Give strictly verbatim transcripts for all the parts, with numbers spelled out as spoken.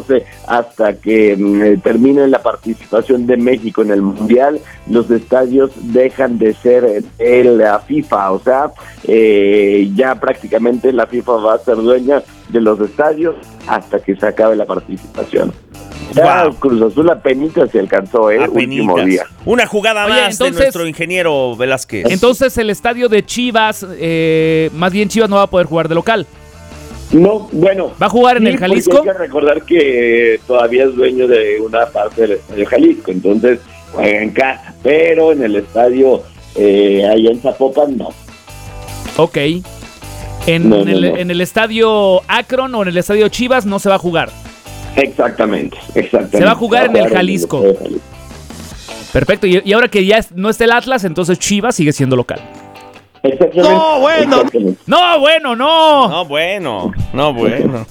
catorce hasta que eh, termine la participación de México en el Mundial, los estadios dejan de ser de la FIFA, o sea, eh, ya prácticamente la FIFA va a ser dueña de los estadios hasta que se acabe la participación. Ya wow. Cruz Azul apenas se alcanzó, ¿eh? Último día. Una jugada Oye, más entonces, de nuestro ingeniero Velázquez. Entonces el estadio de Chivas, eh, más bien Chivas no va a poder jugar de local. No, bueno. ¿Va a jugar en sí, el Jalisco? Hay que recordar que todavía es dueño de una parte del estadio Jalisco, entonces juega en casa, pero en el estadio eh, allá en Zapopan no. Ok. En, no, no, el, no. en el estadio Akron o en el estadio Chivas no se va a jugar. Exactamente, exactamente. Se va a jugar en el Jalisco. En el Jalisco. Perfecto, y, y ahora que ya no está el Atlas, entonces Chivas sigue siendo local. Exactamente. No, bueno. Exactamente. No, bueno, no. No, bueno. No, bueno.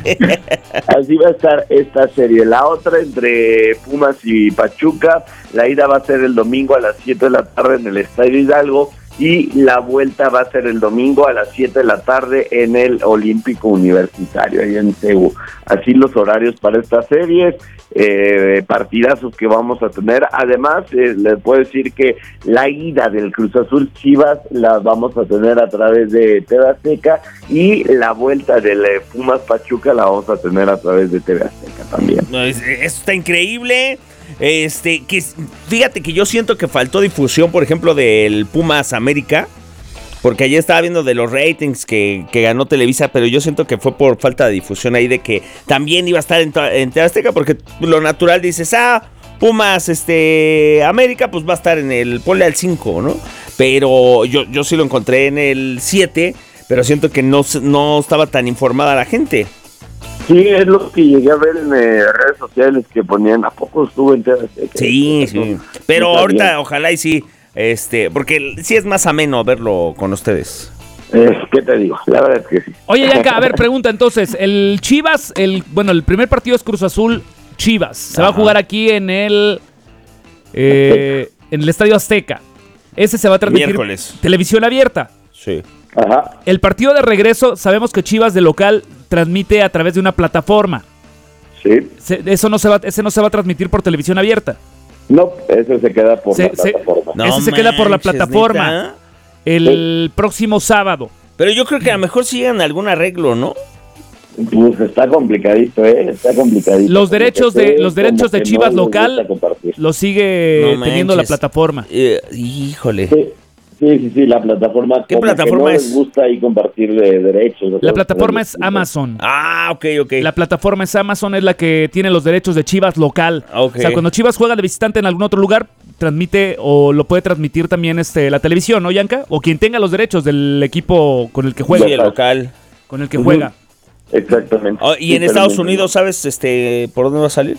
Así va a estar esta serie. La otra entre Pumas y Pachuca. La ida va a ser el domingo a las siete de la tarde en el Estadio Hidalgo. Y la vuelta va a ser el domingo a las siete de la tarde en el Olímpico Universitario, ahí en C E U. Así los horarios para estas series, eh, partidazos que vamos a tener. Además, eh, les puedo decir que la ida del Cruz Azul Chivas la vamos a tener a través de T V Azteca y la vuelta del eh, Pumas Pachuca la vamos a tener a través de T V Azteca también. No, es, eso está increíble. Este, que fíjate que yo siento que faltó difusión, por ejemplo, del Pumas América, porque ayer estaba viendo de los ratings que, que ganó Televisa, pero yo siento que fue por falta de difusión ahí de que también iba a estar en, en T V Azteca, porque lo natural dices, ah, Pumas, este, América, pues va a estar en el, ponle al cinco, ¿no? Pero yo, yo sí lo encontré en el siete, pero siento que no, no estaba tan informada la gente. Sí, es lo que llegué a ver en eh, redes sociales que ponían, ¿a poco estuvo en T V Azteca? Sí, Eso, sí. Pero no ahorita, sabía. ojalá y sí, este, porque sí es más ameno verlo con ustedes. Eh, ¿Qué te digo? La verdad es que sí. Oye, Yanka, a ver, pregunta entonces, el Chivas, el bueno, el primer partido es Cruz Azul Chivas, se va a jugar aquí en el eh, en el Estadio Azteca. Ese se va a transmitir Miércoles. Televisión abierta. Sí. Ajá. El partido de regreso, sabemos que Chivas de local transmite a través de una plataforma. Sí. Se, eso no se va, ese no se va a transmitir por televisión abierta. No, eso se queda por Se- la se- plataforma. No ese se queda por la manches, plataforma. ¿neta? El próximo sábado. Pero yo creo que a lo mejor siguen algún arreglo, ¿no? Pues está complicadito, ¿eh? Está complicadito. Los derechos de Porque los derechos como de que Chivas no les gusta local compartir. lo sigue No teniendo la manches. plataforma. Eh, híjole. Sí, sí, sí, sí, la plataforma. ¿Qué como plataforma que no es? les gusta ahí compartir de derechos. La plataforma es Amazon. Ah, ok, ok. La plataforma es Amazon, es la que tiene los derechos de Chivas local. Ok. O sea, cuando Chivas juega de visitante en algún otro lugar, transmite o lo puede transmitir también este la televisión, ¿no, Yanka? O quien tenga los derechos del equipo con el que juega. Sí, el local. Con el que Ujú. juega. Exactamente. Oh, y Sí, en pero Estados no- Unidos, ¿sabes este por dónde va a salir?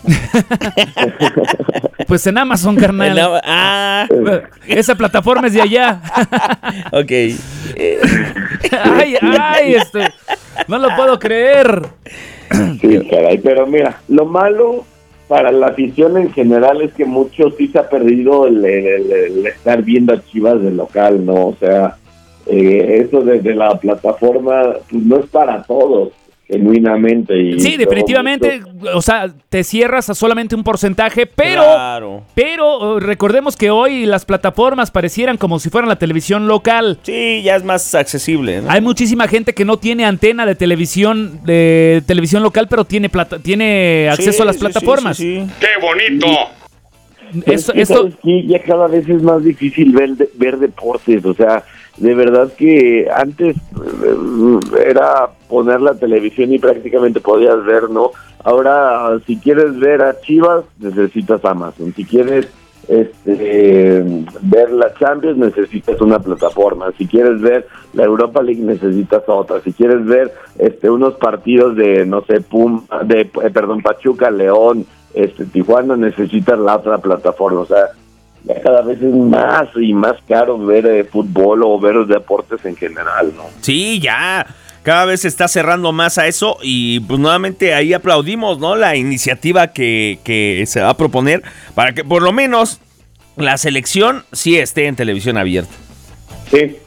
Pues en Amazon, carnal. En la- ah, Esa plataforma es de allá. ok. Eh, ay, ay, este. No lo puedo creer. Sí, caray, pero mira, lo malo para la afición en general es que mucho sí se ha perdido el, el- el- el estar viendo a Chivas del local, ¿no? O sea, eh, eso desde la plataforma pues, no es para todos, genuinamente. Y Sí, luego definitivamente, mucho- o sea, te cierras a solamente un porcentaje, pero, Claro. pero eh, recordemos que hoy las plataformas parecieran como si fueran la televisión local. Sí, ya es más accesible, ¿no? Hay muchísima gente que no tiene antena de televisión de televisión local, pero tiene plata, tiene acceso Sí, a las sí, plataformas. sí, sí. ¡Qué bonito! Pero Esto, es que, esto, ¿sabes qué? Ya cada vez es más difícil ver, ver deportes, o sea, de verdad que antes eh, era poner la televisión y prácticamente podías ver, ¿no? Ahora, si quieres ver a Chivas, necesitas Amazon. Si quieres este, ver la Champions, necesitas una plataforma. Si quieres ver la Europa League, necesitas otra. Si quieres ver este, unos partidos de, no sé, Pum, de, eh, perdón, Pachuca, León, este, Tijuana, necesitas la otra plataforma. O sea, ya cada vez es más y más caro ver eh, fútbol o ver los deportes en general, ¿no? Sí, ya. Cada vez se está cerrando más a eso y pues nuevamente ahí aplaudimos, ¿no? La iniciativa que, que se va a proponer para que por lo menos la selección sí esté en televisión abierta. Sí,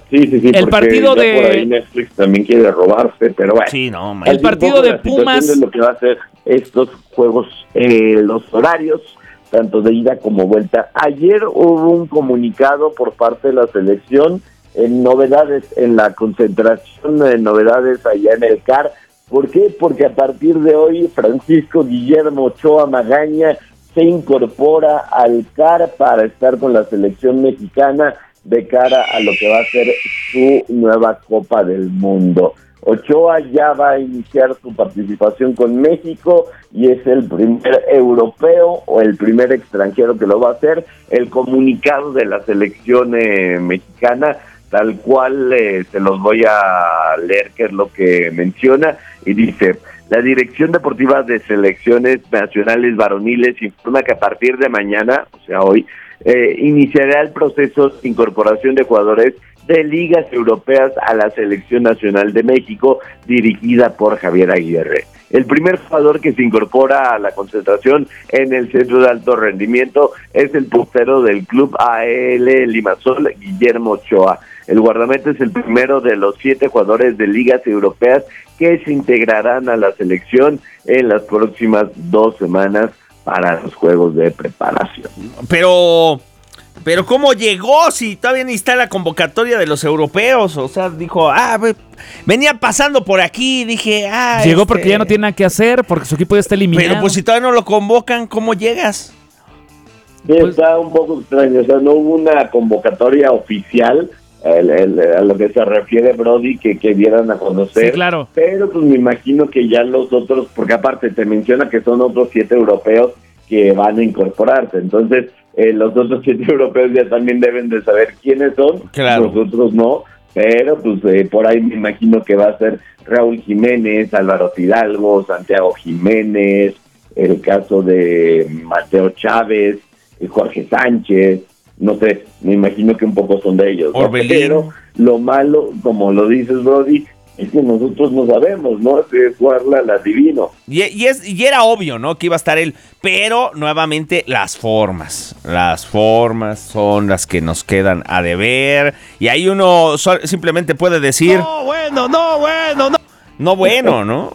Sí, sí, sí. El partido de... por ahí Netflix también quiere robarse, pero bueno. Sí, no, man. El partido de Pumas... Es lo que va a hacer estos juegos, eh, los horarios, tanto de ida como vuelta. Ayer hubo un comunicado por parte de la selección en novedades en la concentración, en novedades allá en el C A R. ¿Por qué? Porque a partir de hoy Francisco Guillermo Ochoa Magaña se incorpora al C A R para estar con la selección mexicana de cara a lo que va a ser su nueva Copa del Mundo. Ochoa ya va a iniciar su participación con México y es el primer europeo o el primer extranjero que lo va a hacer. El comunicado de la selección eh, mexicana, tal cual eh, se los voy a leer, que es lo que menciona, y dice: la Dirección Deportiva de Selecciones Nacionales Varoniles informa que a partir de mañana, o sea hoy, eh, iniciará el proceso de incorporación de jugadores de ligas europeas a la Selección Nacional de México, dirigida por Javier Aguirre. El primer jugador que se incorpora a la concentración en el Centro de Alto Rendimiento es el portero del club A L Limassol, Guillermo Ochoa. El guardameta es el primero de los siete jugadores de ligas europeas que se integrarán a la selección en las próximas dos semanas para los juegos de preparación. Pero... Pero ¿cómo llegó si todavía ni está la convocatoria de los europeos? O sea, dijo, ah, venía pasando por aquí, dije, ah... Llegó este... porque ya no tiene nada que hacer, porque su equipo ya está eliminado. Pero pues si todavía no lo convocan, ¿cómo llegas? Sí, pues... está un poco extraño, o sea, no hubo una convocatoria oficial, el, el, a lo que se refiere Brody, que, que dieran a conocer. Sí, claro. Pero pues me imagino que ya los otros, porque aparte te menciona que son otros siete europeos que van a incorporarse, entonces... Eh, los otros siete europeos ya también deben de saber quiénes son, claro. Nosotros no, pero pues eh, por ahí me imagino que va a ser Raúl Jiménez, Álvaro Fidalgo, Santiago Jiménez, el caso de Mateo Chávez, Jorge Sánchez, no sé, me imagino que un poco son de ellos, ¿no? Pero lo malo, como lo dices, Brody, es que nosotros no sabemos, ¿no? Es jugarla al adivino. Y, y, es, y era obvio, ¿no? Que iba a estar él. Pero, nuevamente, las formas. Las formas son las que nos quedan a deber. Y ahí uno so- simplemente puede decir... No, bueno, no, bueno, no. No, bueno, ¿no?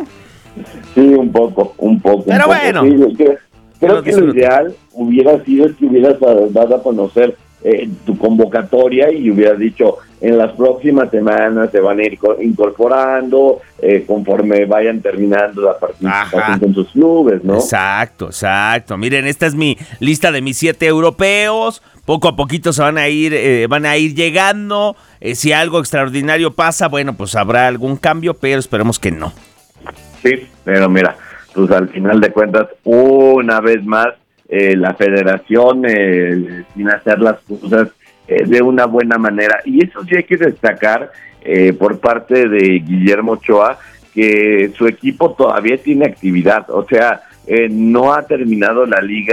Sí, un poco, un poco. Pero un bueno. Poco, sí, creo creo que lo ideal hubiera sido que hubieras dado a conocer eh, tu convocatoria y hubieras dicho... En las próximas semanas se van a ir incorporando eh, conforme vayan terminando la participación Ajá. con sus clubes, ¿no? Exacto, exacto. Miren, esta es mi lista de mis siete europeos. Poco a poquito se van a ir, eh, van a ir llegando. Eh, si algo extraordinario pasa, bueno, pues habrá algún cambio, pero esperemos que no. Sí, pero mira, pues al final de cuentas, una vez más, eh, la federación, eh, sin hacer las cosas de una buena manera, y eso sí hay que destacar eh, por parte de Guillermo Ochoa, que su equipo todavía tiene actividad, o sea, eh, no ha terminado la Liga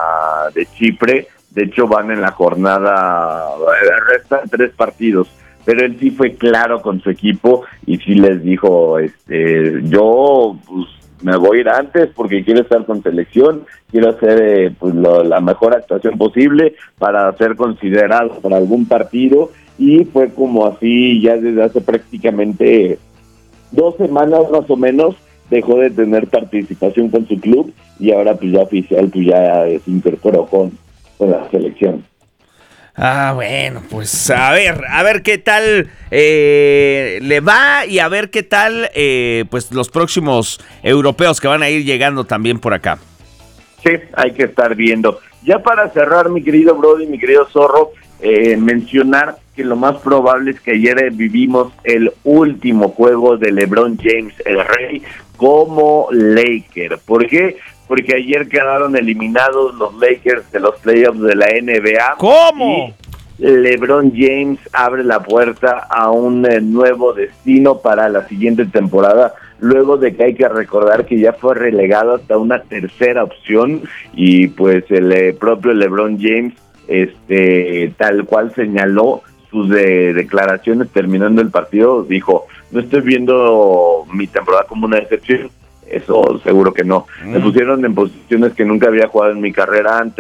de Chipre, de hecho van en la jornada, restan tres partidos, pero él sí fue claro con su equipo y sí les dijo, este, yo pues me voy a ir antes porque quiero estar con selección, quiero hacer eh, pues lo, la mejor actuación posible para ser considerado para algún partido, y fue como así ya desde hace prácticamente dos semanas más o menos dejó de tener participación con su club y ahora pues ya oficial pues ya se incorporó con, con la selección. Ah, bueno, pues a ver, a ver qué tal eh, le va y a ver qué tal eh, pues los próximos europeos que van a ir llegando también por acá. Sí, hay que estar viendo. Ya para cerrar, mi querido Brody, mi querido Zorro, eh, mencionar que lo más probable es que ayer vivimos el último juego de LeBron James, el Rey, como Laker. ¿Por qué? Porque ayer quedaron eliminados los Lakers de los playoffs de la N B A. ¿Cómo? Y LeBron James abre la puerta a un eh, nuevo destino para la siguiente temporada, luego de que hay que recordar que ya fue relegado hasta una tercera opción, y pues el eh, propio LeBron James, este, tal cual señaló sus de, declaraciones terminando el partido, dijo, no estoy viendo mi temporada como una decepción. Eso seguro que no. Mm. Me pusieron en posiciones que nunca había jugado en mi carrera antes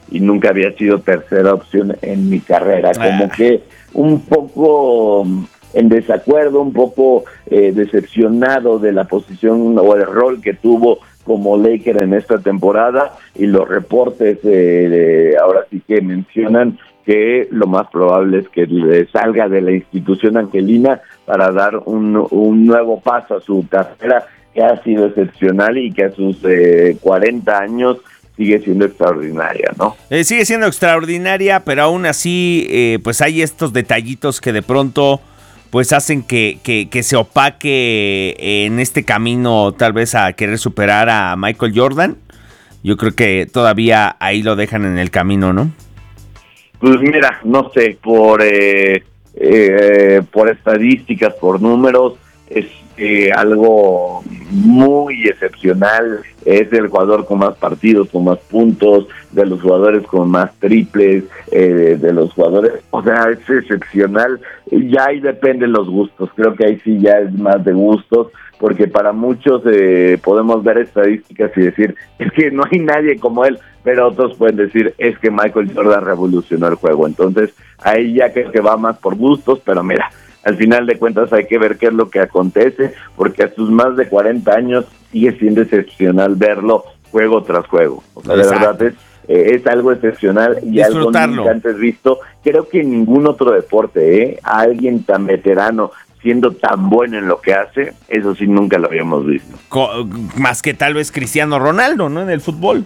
y nunca había sido tercera opción en mi carrera. Como Ah. que un poco en desacuerdo, un poco eh, decepcionado de la posición o el rol que tuvo como Laker en esta temporada, y los reportes eh, de, ahora sí que mencionan que lo más probable es que le salga de la institución angelina para dar un, un nuevo paso a su carrera, que ha sido excepcional y que a sus eh, cuarenta años sigue siendo extraordinaria, ¿no? Eh, sigue siendo extraordinaria, pero aún así, eh, pues hay estos detallitos que de pronto pues hacen que, que, que se opaque en este camino tal vez a querer superar a Michael Jordan. Yo creo que todavía ahí lo dejan en el camino, ¿no? Pues mira, no sé, por eh, eh, por estadísticas, por números, es eh, algo muy excepcional. Es el jugador con más partidos, con más puntos, de los jugadores con más triples, eh, de los jugadores, o sea, es excepcional. Ya ahí dependen los gustos, creo que ahí sí ya es más de gustos, porque para muchos eh, podemos ver estadísticas y decir, es que no hay nadie como él, pero otros pueden decir, es que Michael Jordan revolucionó el juego. Entonces, ahí ya creo que va más por gustos, pero mira, al final de cuentas hay que ver qué es lo que acontece, porque a sus más de cuarenta años sigue siendo excepcional verlo juego tras juego. O sea, de verdad es, eh, es algo excepcional y algo nunca antes visto. Creo que en ningún otro deporte, ¿eh? A alguien tan veterano siendo tan bueno en lo que hace, eso sí nunca lo habíamos visto. Co- más que tal vez Cristiano Ronaldo, ¿no? En el fútbol.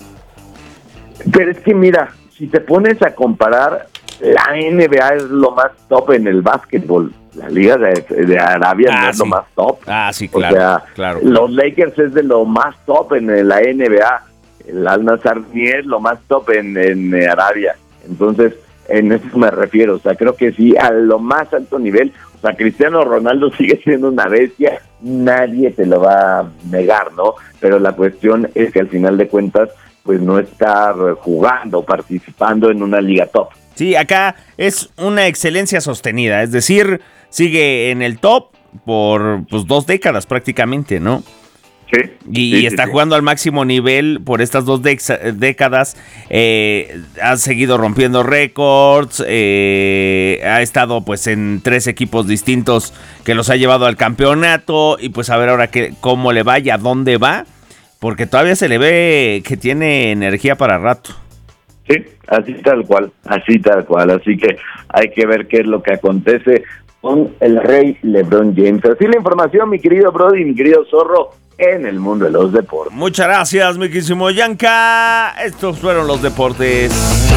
Pero es que mira, si te pones a comparar, la N B A es lo más top en el básquetbol. La Liga de, de Arabia Ah, no es sí. lo más top. Ah, sí, claro. O sea, claro. los Lakers es de lo más top en la N B A. El Al-Nassr ni es lo más top en, en Arabia. Entonces, en eso me refiero. O sea, creo que sí, a lo más alto nivel. O sea, Cristiano Ronaldo sigue siendo una bestia. Nadie te lo va a negar, ¿no? Pero la cuestión es que al final de cuentas, pues no está jugando, participando en una liga top. Sí, acá es una excelencia sostenida, es decir, sigue en el top por pues dos décadas prácticamente, ¿no? Sí. Y, sí, y está sí, sí. jugando al máximo nivel por estas dos dexa- décadas, eh, ha seguido rompiendo récords, eh, ha estado pues en tres equipos distintos que los ha llevado al campeonato, y pues a ver ahora que, cómo le va y a dónde va, porque todavía se le ve que tiene energía para rato. Sí, así tal cual, así tal cual. Así que hay que ver qué es lo que acontece con el rey LeBron James. Así la información, mi querido Brody, mi querido Zorro, en el mundo de los deportes. Muchas gracias, mi querísimo Yanka. Estos fueron los deportes.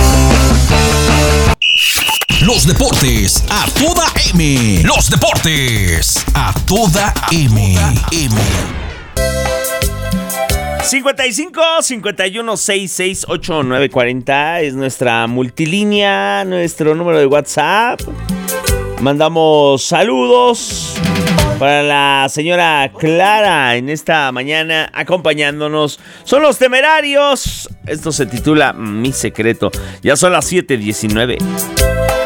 Los deportes a toda M. Los deportes a toda M. M. cincuenta y cinco, cincuenta y uno, sesenta y seis, ochenta y nueve, cuarenta es nuestra multilínea, nuestro número de WhatsApp. Mandamos saludos para la señora Clara en esta mañana acompañándonos. Son los Temerarios. Esto se titula Mi Secreto. Ya son las siete diecinueve.